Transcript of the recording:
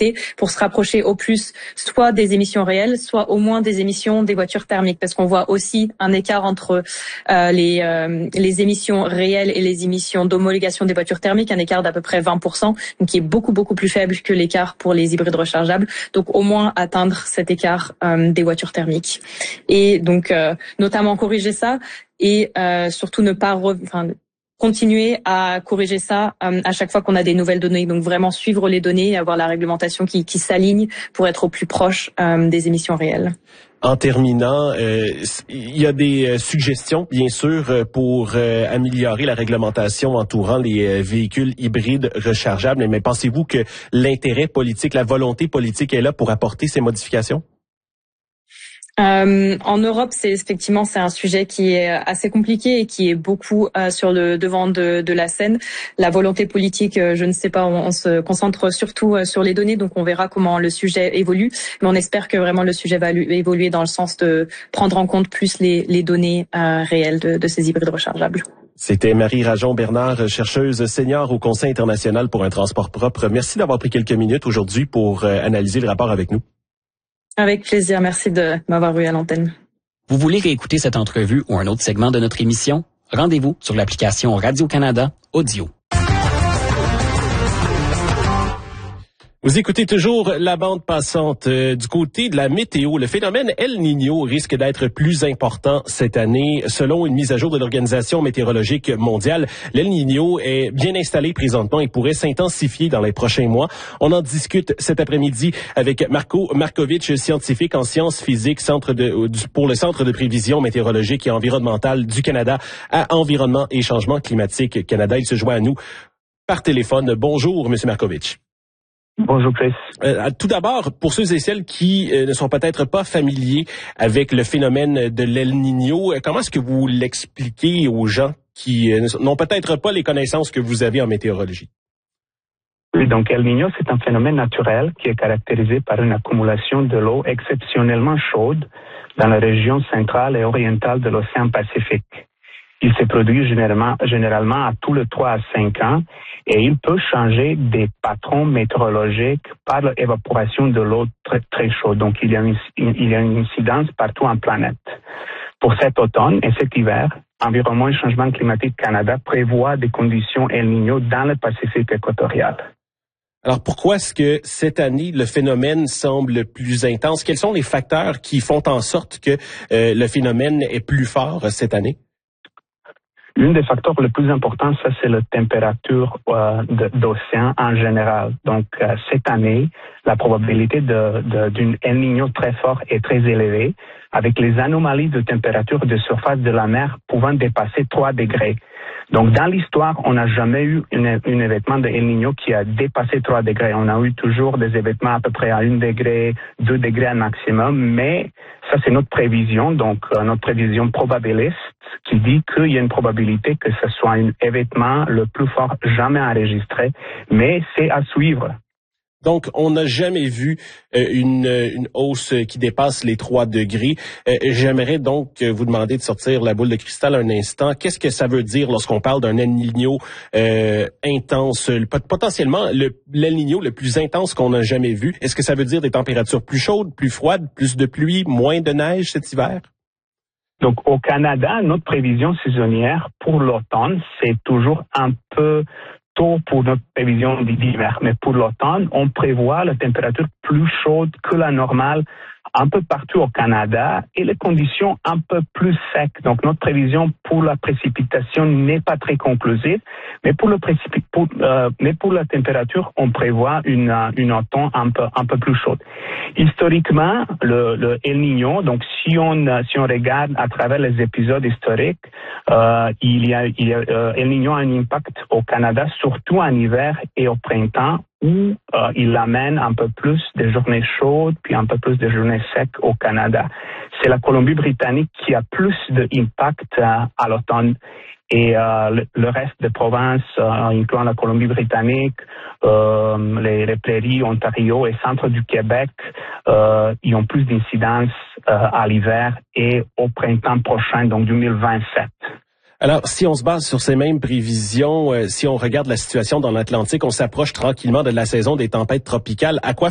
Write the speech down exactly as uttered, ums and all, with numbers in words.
l'été pour se rapprocher au plus soit des émissions réelles, soit au moins des émissions des voitures thermiques, parce qu'on voit aussi un écart entre euh, les, euh, les émissions réelles et les émissions d'homologation des voitures thermiques, un écart d'à peu près vingt pour cent, donc qui est beaucoup beaucoup plus faible que l'écart pour les hybrides rechargeables. Donc au moins atteindre cet écart euh, des voitures thermiques. Et donc euh, notamment corriger ça et euh, surtout ne pas re- enfin, continuer à corriger ça euh, à chaque fois qu'on a des nouvelles données. Donc vraiment suivre les données et avoir la réglementation qui, qui s'aligne pour être au plus proche euh, des émissions réelles. En terminant, euh, il y a des euh, suggestions, bien sûr, pour euh, améliorer la réglementation entourant les euh, véhicules hybrides rechargeables. Mais pensez-vous que l'intérêt politique, la volonté politique est là pour apporter ces modifications? Euh, en Europe, c'est effectivement c'est un sujet qui est assez compliqué et qui est beaucoup euh, sur le devant de, de la scène. La volonté politique, euh, je ne sais pas, on, on se concentre surtout euh, sur les données, donc on verra comment le sujet évolue. Mais on espère que vraiment le sujet va évoluer dans le sens de prendre en compte plus les, les données euh, réelles de, de ces hybrides rechargeables. C'était Marie Rajon-Bernard, chercheuse senior au Conseil international pour un transport propre. Merci d'avoir pris quelques minutes aujourd'hui pour euh, analyser le rapport avec nous. Avec plaisir, merci de m'avoir eu à l'antenne. Vous voulez réécouter cette entrevue ou un autre segment de notre émission? Rendez-vous sur l'application Radio-Canada Audio. Vous écoutez toujours la bande passante. Euh, du côté de la météo, le phénomène El Niño risque d'être plus important cette année. Selon une mise à jour de l'Organisation météorologique mondiale, l'El Niño est bien installé présentement et pourrait s'intensifier dans les prochains mois. On en discute cet après-midi avec Marco Markovic, scientifique en sciences physiques centre de, pour le Centre de prévision météorologique et environnementale du Canada à Environnement et Changement climatique Canada. Il se joint à nous par téléphone. Bonjour, Monsieur Markovic. Bonjour Chris. Euh, tout d'abord, pour ceux et celles qui euh, ne sont peut-être pas familiers avec le phénomène de l'El Niño, euh, comment est-ce que vous l'expliquez aux gens qui euh, n'ont peut-être pas les connaissances que vous avez en météorologie? Oui, donc El Niño, c'est un phénomène naturel qui est caractérisé par une accumulation de l'eau exceptionnellement chaude dans la région centrale et orientale de l'océan Pacifique. Il se produit généralement, généralement à tous les trois à cinq ans et il peut changer des patrons météorologiques par l'évaporation de l'eau très, très chaude. Donc, il y, a une, il y a une incidence partout en planète. Pour cet automne et cet hiver, Environnement et Changement climatique Canada prévoit des conditions El Niño dans le Pacifique équatorial. Alors, pourquoi est-ce que cette année, le phénomène semble plus intense? Quels sont les facteurs qui font en sorte que euh, le phénomène est plus fort euh, cette année? L'un des facteurs les plus importants, ça c'est la température euh, d'océan en général. Donc euh, cette année, la probabilité de, de, d'une El Niño très fort est très élevée, avec les anomalies de température de surface de la mer pouvant dépasser trois degrés. Donc dans l'histoire, on n'a jamais eu un événement de El Niño qui a dépassé trois degrés. On a eu toujours des événements à peu près à un degré, deux degrés à maximum, mais ça c'est notre prévision, donc euh, notre prévision probabiliste qui dit qu'il y a une probabilité que ce soit un événement le plus fort jamais enregistré, mais c'est à suivre. Donc, on n'a jamais vu euh, une, une hausse qui dépasse les trois degrés. Euh, j'aimerais donc vous demander de sortir la boule de cristal un instant. Qu'est-ce que ça veut dire lorsqu'on parle d'un El Niño euh, intense, potentiellement le, l'El Niño le plus intense qu'on n'a jamais vu? Est-ce que ça veut dire des températures plus chaudes, plus froides, plus de pluie, moins de neige cet hiver? Donc, au Canada, notre prévision saisonnière pour l'automne, c'est toujours un peu tôt pour notre prévision d'hiver. Mais pour l'automne, on prévoit la température plus chaude que la normale un peu partout au Canada et les conditions un peu plus secs. Donc, notre prévision pour la précipitation n'est pas très conclusive, mais pour le précipit, pour, euh, mais pour la température, on prévoit une, une automne un peu, un peu plus chaude. Historiquement, le, le El Niño, donc si on, si on regarde à travers les épisodes historiques, euh, il y a, il y a euh, El Niño a un impact au Canada, surtout en hiver et au printemps, où euh, il amène un peu plus de journées chaudes, puis un peu plus de journées secs au Canada. C'est la Colombie-Britannique qui a plus d'impact euh, à l'automne. Et euh, le, le reste des provinces, euh, incluant la Colombie-Britannique, euh, les, les prairies, Ontario et centre du Québec, euh, ils ont plus d'incidence euh, à l'hiver et au printemps prochain, donc deux mille vingt-sept. Alors, si on se base sur ces mêmes prévisions, euh, si on regarde la situation dans l'Atlantique, on s'approche tranquillement de la saison des tempêtes tropicales. À quoi